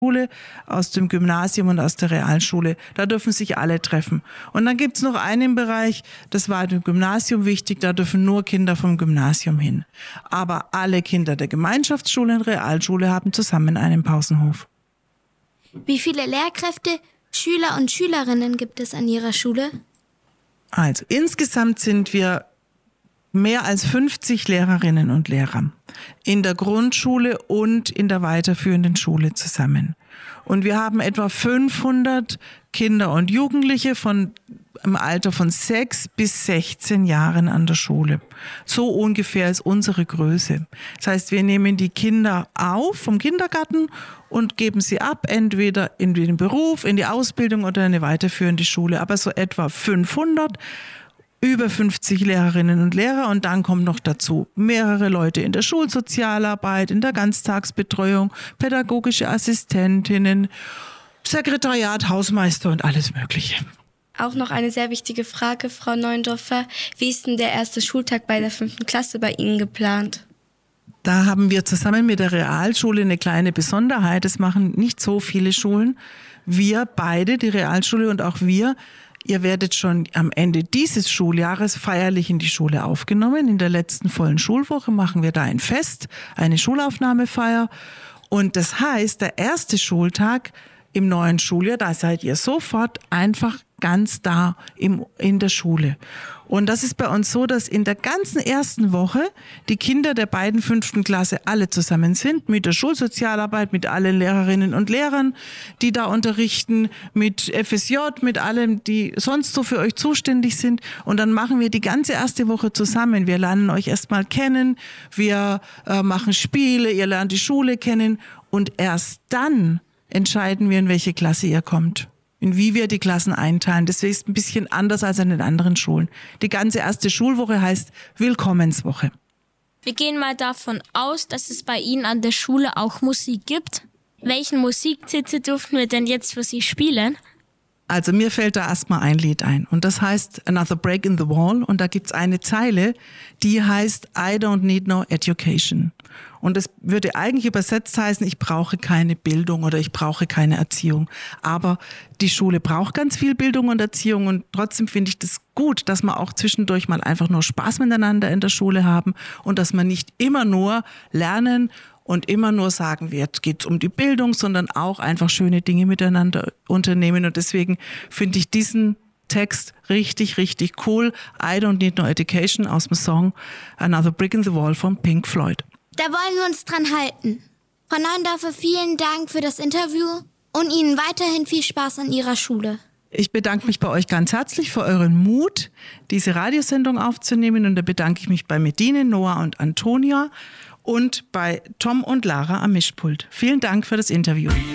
Schule, aus dem Gymnasium und aus der Realschule. Da dürfen sich alle treffen. Und dann gibt's noch einen Bereich, das war dem Gymnasium wichtig, da dürfen nur Kinder vom Gymnasium hin. Aber alle Kinder der Gemeinschaftsschule und Realschule haben zusammen einen Pausenhof. Wie viele Lehrkräfte, Schüler und Schülerinnen gibt es an Ihrer Schule? Also insgesamt sind wir mehr als 50 Lehrerinnen und Lehrer in der Grundschule und in der weiterführenden Schule zusammen. Und wir haben etwa 500 Kinder und Jugendliche im Alter von 6 bis 16 Jahren an der Schule. So ungefähr ist unsere Größe. Das heißt, wir nehmen die Kinder auf vom Kindergarten und geben sie ab, entweder in den Beruf, in die Ausbildung oder in eine weiterführende Schule. Aber so etwa 500, über 50 Lehrerinnen und Lehrer und dann kommen noch dazu mehrere Leute in der Schulsozialarbeit, in der Ganztagsbetreuung, pädagogische Assistentinnen, Sekretariat, Hausmeister und alles Mögliche. Auch noch eine sehr wichtige Frage, Frau Neundorfer. Wie ist denn der erste Schultag bei der 5. Klasse bei Ihnen geplant? Da haben wir zusammen mit der Realschule eine kleine Besonderheit. Das machen nicht so viele Schulen. Wir beide, die Realschule und auch wir, ihr werdet schon am Ende dieses Schuljahres feierlich in die Schule aufgenommen. In der letzten vollen Schulwoche machen wir da ein Fest, eine Schulaufnahmefeier. Und das heißt, der erste Schultag im neuen Schuljahr, da seid ihr sofort einfach ganz da in der Schule. Und das ist bei uns so, dass in der ganzen ersten Woche die Kinder der beiden 5. Klasse alle zusammen sind, mit der Schulsozialarbeit, mit allen Lehrerinnen und Lehrern, die da unterrichten, mit FSJ, mit allem, die sonst so für euch zuständig sind. Und dann machen wir die ganze erste Woche zusammen. Wir lernen euch erstmal kennen, wir machen Spiele, ihr lernt die Schule kennen und erst dann entscheiden wir, in welche Klasse ihr kommt. In wie wir die Klassen einteilen. Das ist ein bisschen anders als an den anderen Schulen. Die ganze erste Schulwoche heißt Willkommenswoche. Wir gehen mal davon aus, dass es bei Ihnen an der Schule auch Musik gibt. Welchen Musiktitel dürfen wir denn jetzt für Sie spielen? Also mir fällt da erstmal ein Lied ein und das heißt Another Break in the Wall und da gibt's eine Zeile, die heißt I don't need no education. Und das würde eigentlich übersetzt heißen, ich brauche keine Bildung oder ich brauche keine Erziehung. Aber die Schule braucht ganz viel Bildung und Erziehung und trotzdem finde ich das gut, dass wir auch zwischendurch mal einfach nur Spaß miteinander in der Schule haben und dass wir nicht immer nur lernen und immer nur sagen, jetzt geht's um die Bildung, sondern auch einfach schöne Dinge miteinander unternehmen. Und deswegen finde ich diesen Text richtig, richtig cool. I don't need no education aus dem Song Another Brick in the Wall von Pink Floyd. Da wollen wir uns dran halten. Frau Neundorfer, vielen Dank für das Interview und Ihnen weiterhin viel Spaß an Ihrer Schule. Ich bedanke mich bei euch ganz herzlich für euren Mut, diese Radiosendung aufzunehmen. Und da bedanke ich mich bei Medine, Noah und Antonia und bei Tom und Lara am Mischpult. Vielen Dank für das Interview.